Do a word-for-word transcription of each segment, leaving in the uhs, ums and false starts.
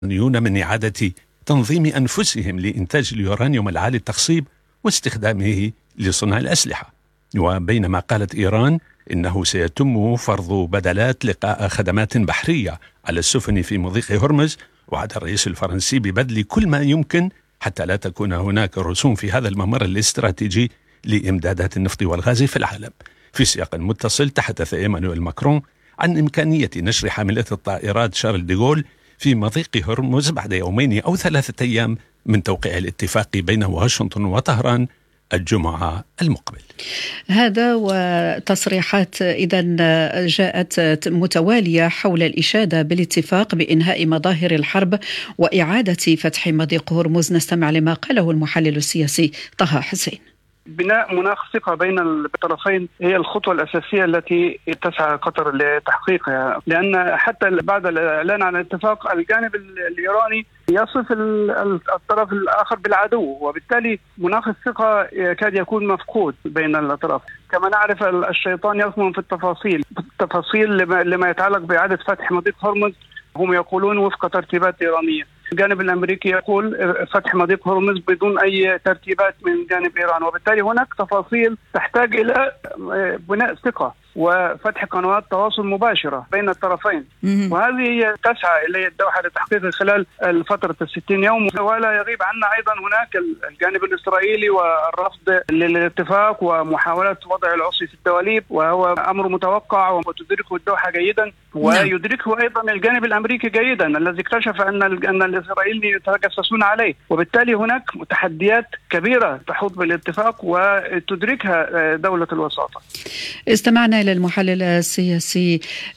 من إعادة تنظيم أنفسهم لإنتاج اليورانيوم العالي التخصيب واستخدامه لصنع الأسلحة. وبينما قالت إيران إنه سيتم فرض بدلات لقاء خدمات بحرية على السفن في مضيق هرمز، وعد الرئيس الفرنسي ببذل كل ما يمكن حتى لا تكون هناك رسوم في هذا الممر الاستراتيجي لإمدادات النفط والغاز في العالم. في سياق متصل تحدث إيمانويل ماكرون عن إمكانية نشر حاملة الطائرات شارل ديغول في مضيق هرمز بعد يومين أو ثلاثة أيام من توقيع الاتفاق بين واشنطن وطهران الجمعة المقبل. هذا وتصريحات إذن جاءت متوالية حول الإشادة بالاتفاق بإنهاء مظاهر الحرب وإعادة فتح مضيق هرمز. نستمع لما قاله المحلل السياسي طه حسين. بناء مناخ ثقة بين الطرفين هي الخطوة الأساسية التي تسعى قطر لتحقيقها، لأن حتى بعد الإعلان عن الاتفاق الجانب الإيراني يصف الطرف الآخر بالعدو، وبالتالي مناخ الثقة يكاد يكون مفقود بين الأطراف. كما نعرف الشيطان يكمن في التفاصيل التفاصيل لما يتعلق بإعادة فتح مضيق هرمز. هم يقولون وفق ترتيبات إيرانية، الجانب الأمريكي يقول فتح مضيق هرمز بدون أي ترتيبات من جانب إيران، وبالتالي هناك تفاصيل تحتاج إلى بناء ثقة وفتح قنوات تواصل مباشرة بين الطرفين، وهذه هي تسعى إليه الدوحة لتحقيقه خلال فترة الستين يوم. ولا يغيب عنا أيضا هناك الجانب الإسرائيلي والرفض للاتفاق ومحاولة وضع العصي في الدواليب، وهو أمر متوقع وتدركه الدوحة جيدا، ويدركه أيضا الجانب الأمريكي جيدا الذي اكتشف أن أن الإسرائيليين يتجسسون عليه. وبالتالي هناك تحديات كبيرة تحوط بالاتفاق وتدركها دولة الوساطة. استمعنا إلى المحلل السياسي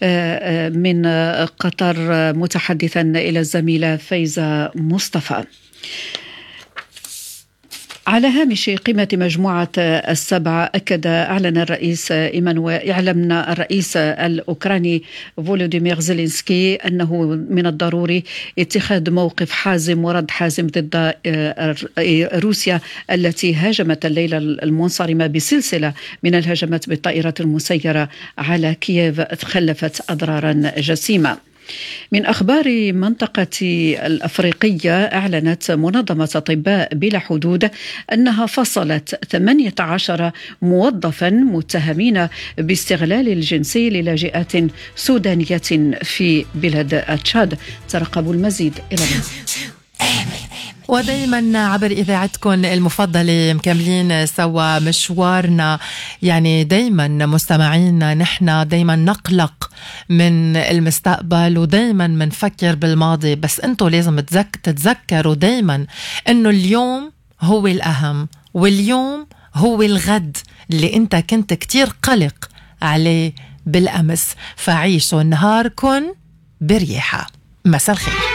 من قطر متحدثا إلى الزميلة فايزة مصطفى. على هامش قمة مجموعة السبع أكد أعلن الرئيس إيمانويل أعلن الرئيس الأوكراني فولوديمير زيلينسكي أنه من الضروري اتخاذ موقف حازم ورد حازم ضد روسيا التي هاجمت الليلة المنصرمة بسلسلة من الهجمات بالطائرات المسيرة على كييف خلفت أضرارا جسيمة. من أخبار منطقة الأفريقية، أعلنت منظمة أطباء بلا حدود أنها فصلت ثمانية عشر موظفا متهمين باستغلال الجنسي للاجئات سودانية في بلاد تشاد. ترقبوا المزيد إلى المزيد. ودايما عبر إذاعتكم المفضلة مكملين سوا مشوارنا، يعني دايما مستمعينا نحن دايما نقلق من المستقبل ودايما منفكر بالماضي، بس انتو لازم تذك تتذكروا دايما انه اليوم هو الأهم، واليوم هو الغد اللي انت كنت كتير قلق عليه بالأمس، فعيشوا نهاركن بريحة. مساء الخير.